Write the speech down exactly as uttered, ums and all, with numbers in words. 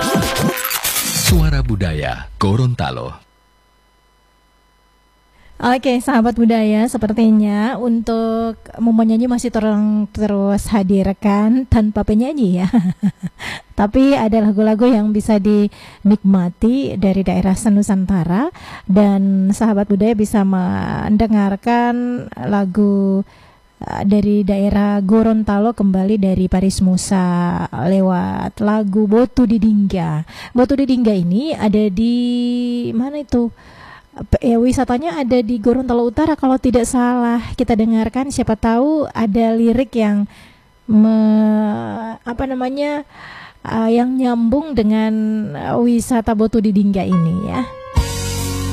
Suara Budaya Gorontalo. Oke, sahabat budaya, sepertinya untuk Momo Nyanyi masih terang terus hadirkan tanpa penyanyi ya. Tapi ada lagu-lagu yang bisa dinikmati dari daerah Senusantara, dan sahabat budaya bisa mendengarkan lagu uh, dari daerah Gorontalo kembali dari Paris Musa lewat lagu Botu Didingga. Botu Didingga ini ada di mana itu? Ya, wisatanya ada di Gorontalo Utara kalau tidak salah. Kita dengarkan, siapa tahu ada lirik yang me, apa namanya uh, yang nyambung dengan uh, wisata Botu Didingga ini ya.